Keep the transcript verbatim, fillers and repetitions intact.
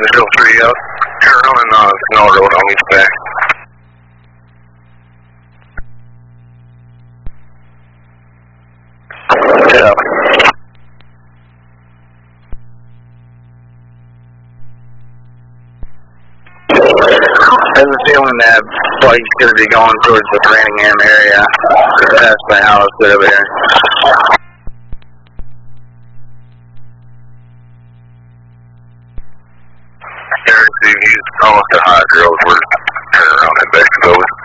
zero three up. Turn on uh, Snow Road on each back. Yeah. I have a feeling that bike's going to be going towards the Framingham area. Past my house over here. He's almost to Hydro. We're turning around in Mexico.